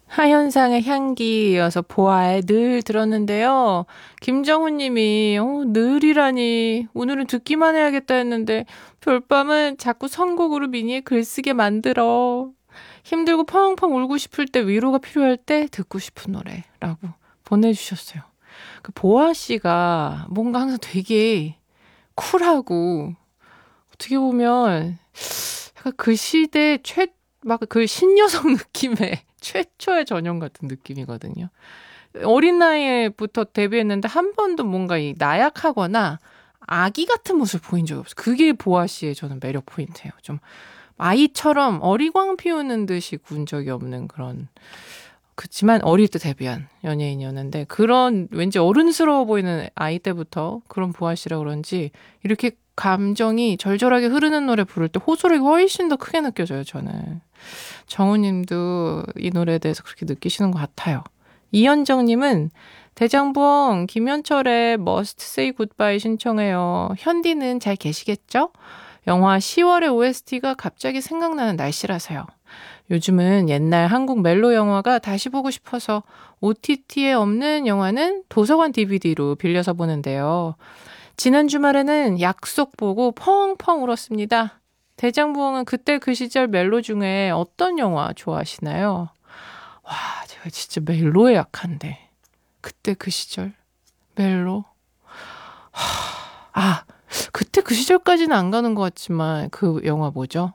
하현상의 향기 이어서 보아의 늘 들었는데요. 김정훈 님이 늘이라니 오늘은 듣기만 해야겠다 했는데 별밤은 자꾸 선곡으로 미니에 글쓰게 만들어. 힘들고 펑펑 울고 싶을 때 위로가 필요할 때 듣고 싶은 노래라고 보내주셨어요. 그 보아 씨가 뭔가 항상 되게 쿨하고 어떻게 보면 약간 그 시대 막 그 신여성 느낌의 최초의 전형 같은 느낌이거든요. 어린 나이에부터 데뷔했는데 한 번도 뭔가 이 나약하거나 아기 같은 모습을 보인 적이 없어요. 그게 보아 씨의 저는 매력 포인트예요. 좀 아이처럼 어리광 피우는 듯이 군 적이 없는 그런, 그치만 어릴 때 데뷔한 연예인이었는데 그런 왠지 어른스러워 보이는 아이 때부터 그런 보아 씨라 그런지 이렇게 감정이 절절하게 흐르는 노래 부를 때 호소력이 훨씬 더 크게 느껴져요, 저는. 정우님도 이 노래에 대해서 그렇게 느끼시는 것 같아요. 이현정님은 대장봉 김현철의 Must Say Goodbye 신청해요. 현디는 잘 계시겠죠? 영화 10월의 OST가 갑자기 생각나는 날씨라서요. 요즘은 옛날 한국 멜로 영화가 다시 보고 싶어서 OTT에 없는 영화는 도서관 DVD로 빌려서 보는데요. 지난 주말에는 약속 보고 펑펑 울었습니다. 대장부엉은 그때 그 시절 멜로 중에 어떤 영화 좋아하시나요? 와, 제가 진짜 멜로에 약한데. 그때 그 시절 멜로. 그때 그 시절까지는 안 가는 것 같지만 그 영화 뭐죠?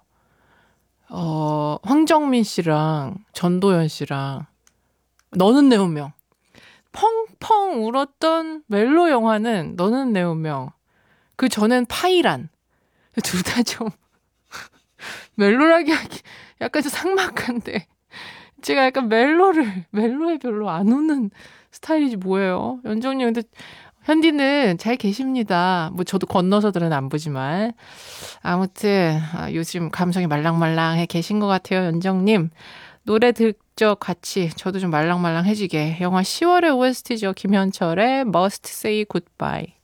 황정민 씨랑 전도연 씨랑 너는 내 운명. 펑펑 울었던 멜로 영화는 너는 내 운명. 그 전엔 파이란. 둘 다 좀 멜로라기 하기 약간 좀 삭막한데 제가 약간 멜로에 별로 안 우는 스타일이지 뭐예요. 연정님 근데 현디는 잘 계십니다. 뭐 저도 건너서들은 안 보지만 아무튼 요즘 감성이 말랑말랑해 계신 것 같아요. 연정님 노래 듣죠 같이 저도 좀 말랑말랑해지게 영화 10월의 OST죠. 김현철의 Must Say Goodbye.